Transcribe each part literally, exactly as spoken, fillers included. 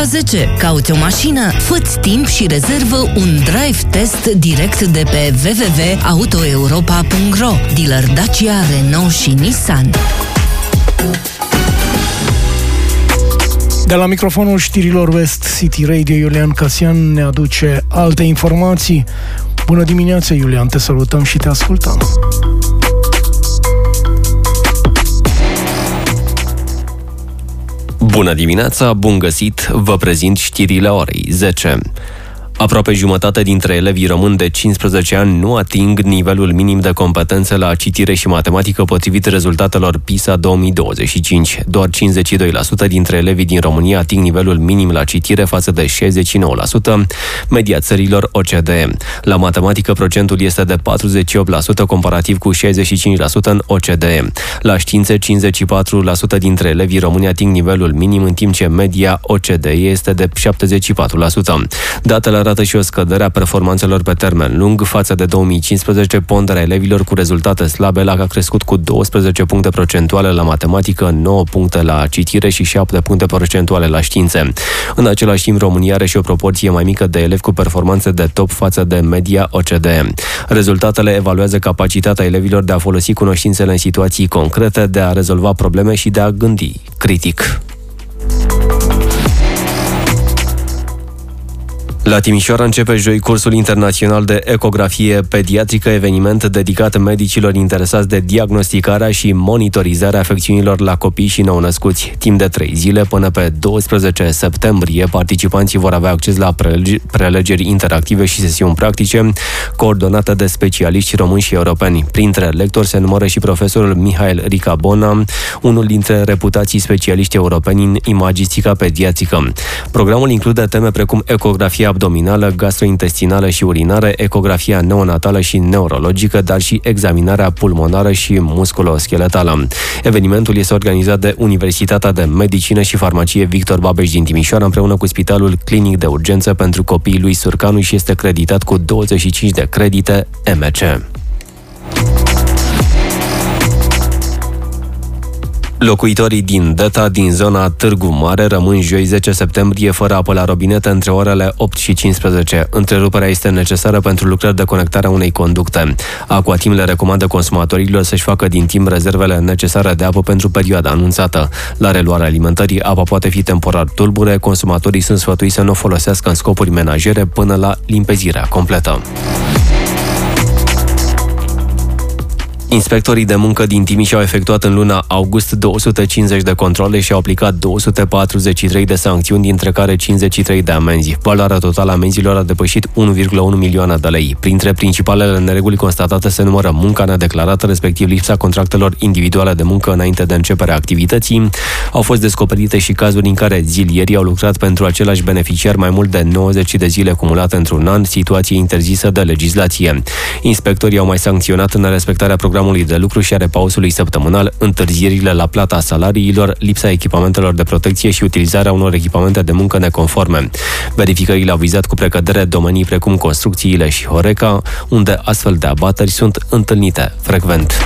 zece. Cauți o mașină? Fă-ți timp și rezervă un drive test direct de pe w w w punct auto europa punct r o. Dealer Dacia, Renault și Nissan. De la microfonul știrilor West City Radio, Iulian Casian ne aduce alte informații. Bună dimineața, Iulian, te salutăm și te ascultăm. Bună dimineața, bun găsit, vă prezint știrile orei zece. Aproape jumătate dintre elevii români de cincisprezece ani nu ating nivelul minim de competențe la citire și matematică potrivit rezultatelor PISA două mii douăzeci și cinci. Doar cincizeci și doi la sută dintre elevii din România ating nivelul minim la citire față de șaizeci și nouă la sută media țărilor O C D E. La matematică procentul este de patruzeci și opt la sută comparativ cu șaizeci și cinci la sută în O C D E. La științe, cincizeci și patru la sută dintre elevii români ating nivelul minim, în timp ce media O C D E este de șaptezeci și patru la sută. Datele arată și o scădere a performanțelor pe termen lung. Față de două mii cincisprezece, ponderea elevilor cu rezultate slabe a crescut cu douăsprezece puncte procentuale la matematică, nouă puncte la citire și șapte puncte procentuale la științe. În același timp, România are și o proporție mai mică de elevi cu performanțe de top față de media O C D E. Rezultatele evaluează capacitatea elevilor de a folosi cunoștințele în situații concrete, de a rezolva probleme și de a gândi critic. La Timișoara începe joi cursul internațional de ecografie pediatrică, eveniment dedicat medicilor interesați de diagnosticarea și monitorizarea afecțiunilor la copii și nou-născuți. Timp de trei zile, până pe douăsprezece septembrie, participanții vor avea acces la prelegeri interactive și sesiuni practice, coordonate de specialiști români și europeni. Printre lectori se numără și profesorul Mihail Ricabona, unul dintre reputații specialiști europeni în imagistica pediatrică. Programul include teme precum ecografia abdominală, gastrointestinală și urinară, ecografia neonatală și neurologică, dar și examinarea pulmonară și musculoscheletală. Evenimentul este organizat de Universitatea de Medicină și Farmacie Victor Babeș din Timișoara, împreună cu Spitalul Clinic de Urgență pentru Copii lui Surcanu, și este creditat cu douăzeci și cinci de credite M C. Locuitorii din Deta, din zona Târgu Mare, rămân joi zece septembrie fără apă la robinete între orele opt și cincisprezece. Întreruperea este necesară pentru lucrări de conectare a unei conducte. Aquatim le recomandă consumatorilor să-și facă din timp rezervele necesare de apă pentru perioada anunțată. La reluarea alimentării, apa poate fi temporar tulbure. Consumatorii sunt sfătuiți să nu o folosească în scopuri menajere până la limpezirea completă. Inspectorii de muncă din Timiș au efectuat în luna august două sute cincizeci de controle și au aplicat două sute patruzeci și trei de sancțiuni, dintre care cincizeci și trei de amenzi. Valoarea totală a amenzilor a depășit unu virgulă unu milioane de lei. Printre principalele nereguli constatate se numără munca nedeclarată, respectiv lipsa contractelor individuale de muncă înainte de începerea activității. Au fost descoperite și cazuri în care zilierii au lucrat pentru același beneficiar mai mult de nouăzeci de zile cumulate într-un an, situație interzisă de legislație. Inspectorii au mai sancționat nerespectarea programului de lucru și a repausului săptămânal, întârzierile la plata salariilor, lipsa echipamentelor de protecție și utilizarea unor echipamente de muncă neconforme. Verificările au vizat cu precădere domenii precum construcțiile și Horeca, unde astfel de abateri sunt întâlnite frecvent.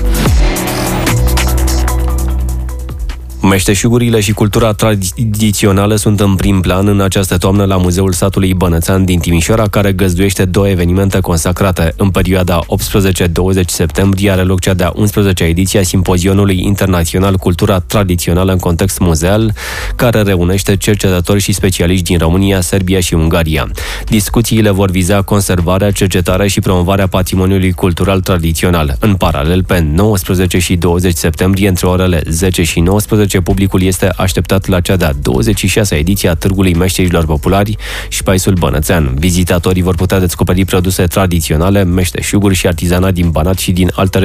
Meșteșugurile și cultura tradițională sunt în prim plan în această toamnă la Muzeul Satului Bănățean din Timișoara, care găzduiește două evenimente consacrate. În perioada optsprezece douăzeci septembrie are loc cea de-a unsprezecea ediție a Simpozionului Internațional Cultura Tradițională în context muzeal, care reunește cercetători și specialiști din România, Serbia și Ungaria. Discuțiile vor viza conservarea, cercetarea și promovarea patrimoniului cultural tradițional. În paralel, pe nouăsprezece și douăzeci septembrie, între orele zece și nouăsprezece, publicul este așteptat la cea de-a douăzeci și șasea ediție a Târgului Meșteșilor Populari Spaisul Bănățean. Vizitatorii vor putea descoperi produse tradiționale, meșteșuguri și artizanat din Banat și din alte